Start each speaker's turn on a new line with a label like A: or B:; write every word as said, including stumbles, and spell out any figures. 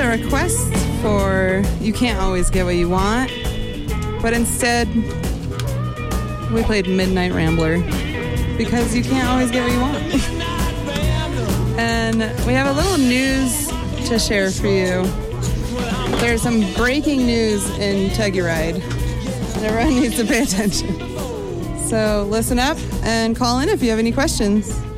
A: a request for You Can't Always Get What You Want, but instead we played Midnight Rambler because you can't always get what you want. And we have a little news to share for you. There's some breaking news in Telluride, and everyone needs to pay attention. So listen up and call in if you have any questions.